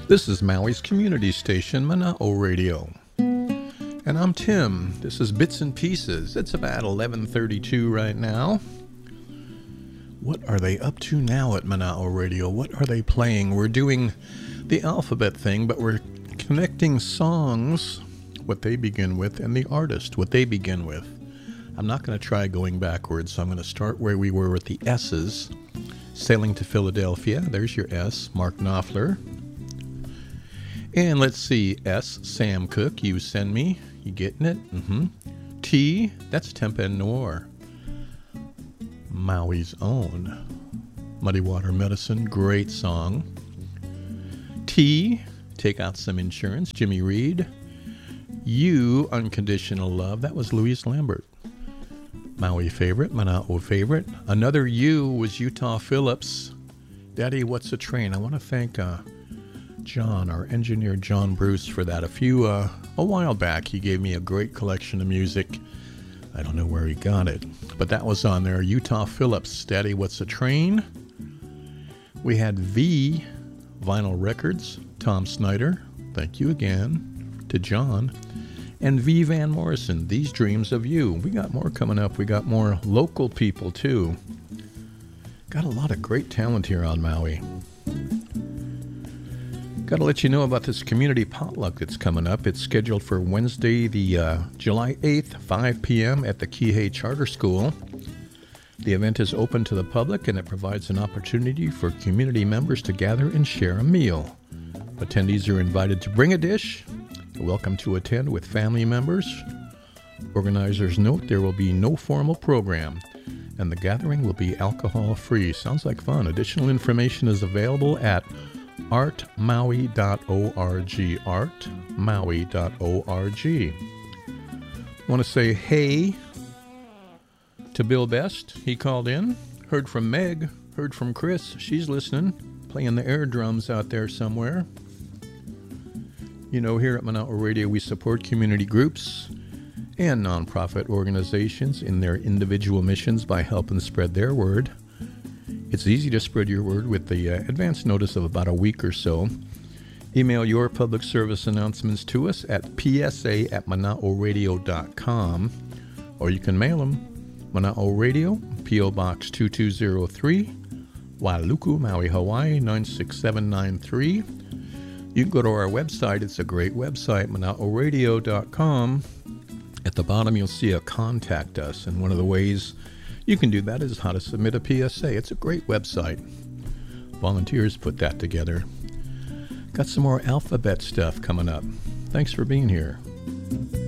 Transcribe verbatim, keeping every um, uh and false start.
This is Maui's community station, Mana'o Radio. And I'm Tim. This is Bits and Pieces. It's about eleven thirty-two right now. What are they up to now at Mana'o Radio? What are they playing? We're doing the alphabet thing, but we're connecting songs, what they begin with, and the artist, what they begin with. I'm not going to try going backwards, so I'm going to start where we were with the S's. Sailing to Philadelphia, there's your S, Mark Knopfler. And let's see, S, Sam Cooke, You Send Me, you getting it? Mm-hmm. T, that's Tempen Noir. Maui's own. Muddy Water Medicine, great song. T, Take Out Some Insurance, Jimmy Reed. U, Unconditional Love, that was Louise Lambert. Maui favorite, Mana'o favorite. Another U was Utah Phillips. Daddy, What's a Train? I want to thank uh, John, our engineer John Bruce, for that. A few, uh, a while back, he gave me a great collection of music. I don't know where he got it, but that was on there. Utah Phillips, Daddy, What's a Train? We had V, Vinyl Records, Tom Snyder. Thank you again to John. And V. Van Morrison, These Dreams of You. We got more coming up. We got more local people, too. Got a lot of great talent here on Maui. Got to let you know about this community potluck that's coming up. It's scheduled for Wednesday, the uh, July eighth, five p.m. at the Kihei Charter School. The event is open to the public, and it provides an opportunity for community members to gather and share a meal. Attendees are invited to bring a dish. You're welcome to attend with family members. Organizers note there will be no formal program, and the gathering will be alcohol-free. Sounds like fun. Additional information is available at art maui dot org. art maui dot org. Want to say hey to Bill Best. He called in. Heard from Meg. Heard from Chris. She's listening. Playing the air drums out there somewhere. You know, here at Mana'o Radio, we support community groups and nonprofit organizations in their individual missions by helping spread their word. It's easy to spread your word with the uh, advance notice of about a week or so. Email your public service announcements to us at p s a at mana'o radio dot com, or you can mail them. Mana'o Radio, P O Box two two zero three, Wailuku, Maui, Hawaii nine six seven nine three. You can go to our website. It's a great website, mana'o radio dot com. At the bottom, you'll see a Contact Us, and one of the ways you can do that is how to submit a P S A. It's a great website. Volunteers put that together. Got some more alphabet stuff coming up. Thanks for being here.